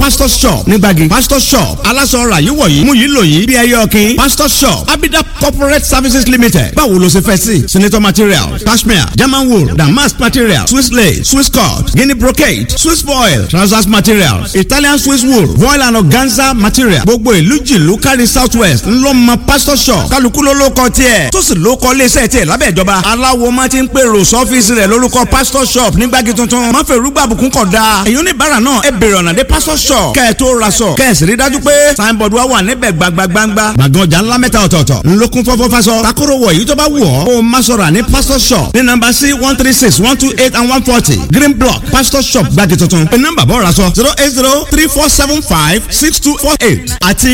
pastor shop nígbàgì pastor shop alásọ̀rọ̀ àyè wọ̀nyí mú yìí lò yìí bí ẹyẹ ọ̀kìn pastor shop abida corporate services limited báwo ló ṣe fẹ́ sí senator materials cashmere german wool damask materials swiss lace swiss cut guinea brocade swiss foil trousers materials italian swiss wool voile and organza material gbogbo ìlú jìlú kárí south west ńlọ́mọ pastor shop kálukú ló ló kọ tiẹ̀ tó sì ló kọ iléeṣẹ́ tiẹ̀ lábẹ́ ìjọba aláwo máa ti ń pèrò sọ́fíìsì rẹ̀ lórúkọ pastor shop nígbàgì tuntun má fẹ́ rúgbà àbùkún kọ̀ dáa èyí oníbàárà náà ẹ bèrè ọ̀nà dé pastor shop kẹ́ ẹ tó ra sọ kẹ́ ẹ sì rí dájú pé signboard wa wà níbẹ̀ gbagbagbangba gbàgán ọjà ńlá mẹ́ta ọ̀tọ̀ọ̀tọ̀ ńlọkùn fọ́fọ́ fasọ takoro wọ̀ èyí tó bá wù ọ́ kó má sọ̀rọ̀ ní pastor shop ní nọ́mbà C 136 128 and 140 green block pastor shop gbàgì tuntun pé nọ́mbà bọ́ ra sọ 08034756248 àti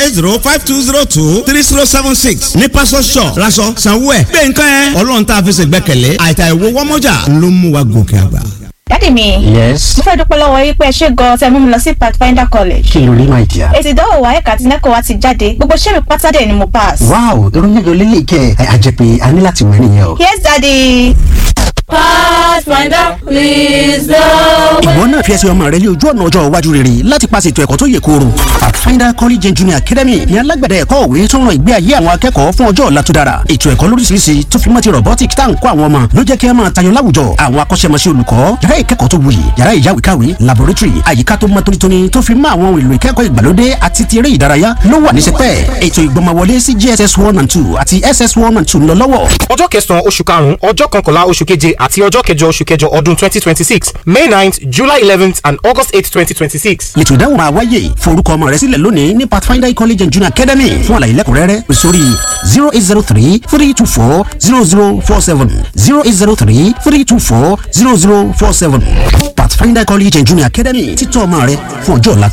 08052023076 ní pastor shop raṣọ sanwó ẹ̀ gbé nǹkan ẹ̀ ọlọ́run tá a fi ṣègbẹ́kẹ̀lé àìtà ìwọ wọ́mọ́jà ló mú wa gòkè àgbà. Daddy mi. Yes. Mo fẹ́ dúpẹ́ lọ́wọ́ yín pé ẹ ṣé gan-an tẹ́ mú mi lọ sí Pathfinder College. Kí ló rí my dear? Èsì ìdánwò WAEC àti NECO wa ti jáde. Gbogbo iṣẹ́ mi pátá dẹ̀ ni mo pass. Wow, ìròyìn ayọ̀ lélẹ̀ kẹ́ ẹ àjẹpẹ́ a ní láti wẹ̀ nìyẹn o. Yes, Daddy. Pathfinder, please go. Ìwọ náà fi ẹsẹ̀ ọmọ rẹ lé ojú ọ̀nà ọjọ́ iwájú rere láti pàṣẹ ètò ẹ̀kọ́ tó yè kooro. Pathfinder College and Junior Academy ní alágbẹ̀dẹ ẹ̀kọ́ òwe tó ń ran ìgbé ayé àwọn akẹ́kọ̀ọ́ fún ọjọ́ ọ̀la tó dára. Ètò ẹ̀kọ́ lóríṣiríṣi tó fi mọ́ ti robotics tá à ń kọ́ àwọn ọmọ ló jẹ́ kí ẹ máa tayọ láwùjọ. Àwọn akọ́ṣẹ́mọṣẹ́ olùkọ́, yàrá ìkẹ́kọ̀ọ́ tó wuyì, yàrá ìyáwèékàwé, laboratory, àyíká tó mọ́ tónítóní tó fi mọ́ àwọn ohun èlò ìkẹ́kọ̀ọ́ ìgbàlódé àti ti eré ìdárayá ló wà ní sẹpẹ́. Ètò ìgbọ́mọwọlé sí JSS 1 and 2 àti SS 1 and 2 ń lọ lọ́wọ́. Ọjọ́ kẹsàn-án oṣù karùn-ún, ọjọ́ kọkànlá oṣù keje àti ọjọ́ kẹjọ oṣù kẹjọ ọdún 2026 May 9th, July 11th and August 8th 2026. Ètò ìdánwò máa wáyé forúkọ ọmọ rẹ sílẹ̀ lónìí ní Pathfinder College and Junior Academy fún àlàyé lẹ́kùnrẹ́rẹ́ pè sórí 0803-324-0047 0803-324-0047 Pathfinder College and Junior Academy títọ́ ọmọ rẹ fún ọjọ́ ọ̀la tó